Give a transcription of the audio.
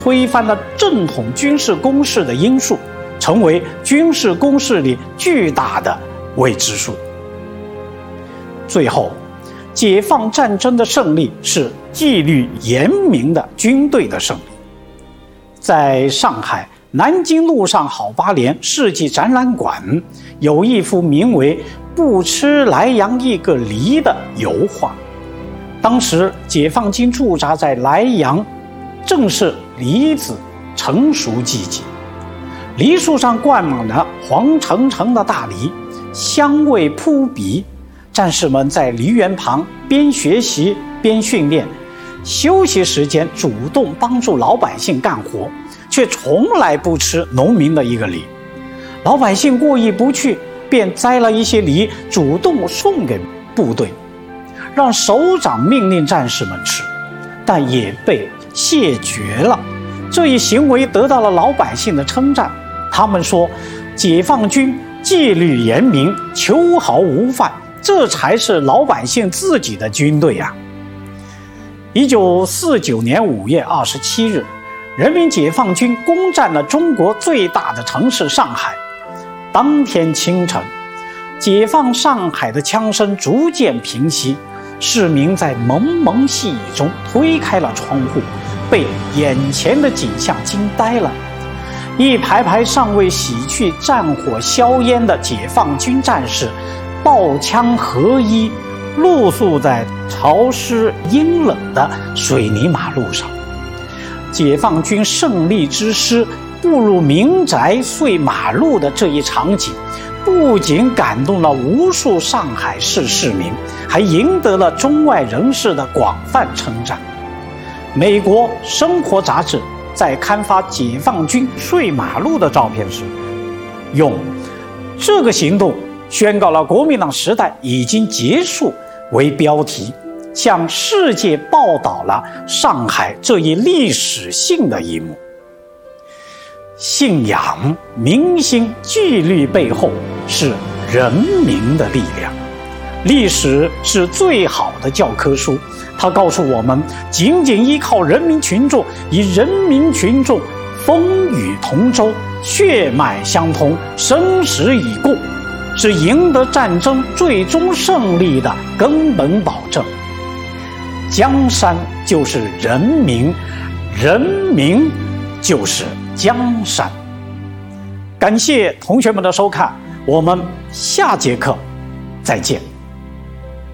推翻了正统军事攻势的因素，成为军事攻势里巨大的未知数。最后，解放战争的胜利是纪律严明的军队的胜利。在上海南京路上好8年世纪展览馆，有一幅名为《不吃莱阳一个梨》的油画。当时解放军驻扎在莱阳，正是梨子成熟季节，梨树上灌满了黄澄澄的大梨，香味扑鼻。战士们在梨园旁边学习边训练，休息时间主动帮助老百姓干活，却从来不吃农民的一个梨。老百姓过意不去，便摘了一些梨主动送给部队，让首长命令战士们吃，但也被谢绝了。这一行为得到了老百姓的称赞，他们说解放军纪律严明，秋毫无犯，这才是老百姓自己的军队啊。1949年5月27日，人民解放军攻占了中国最大的城市上海。当天清晨，解放上海的枪声逐渐平息，市民在蒙蒙细雨中推开了窗户，被眼前的景象惊呆了。一排排尚未洗去战火硝烟的解放军战士，抱枪合一，露宿在潮湿阴冷的水泥马路上。解放军胜利之师步入民宅碎马路的这一场景，不仅感动了无数上海市市民，还赢得了中外人士的广泛称赞。美国生活杂志在刊发解放军碎马路的照片时，用这个行动宣告了国民党时代已经结束为标题，向世界报道了上海这一历史性的一幕。信仰、民心、纪律背后是人民的力量。历史是最好的教科书，它告诉我们，仅仅依靠人民群众，以人民群众风雨同舟，血脉相通，生死以共，是赢得战争最终胜利的根本保证。江山就是人民，人民就是江山。感谢同学们的收看，我们下节课再见。